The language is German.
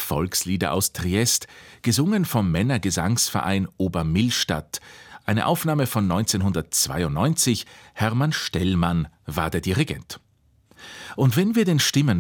Volkslieder aus Triest, gesungen vom Männergesangsverein Obermillstatt. Eine Aufnahme von 1992, Hermann Stellmann war der Dirigent. Und wenn wir den Stimmen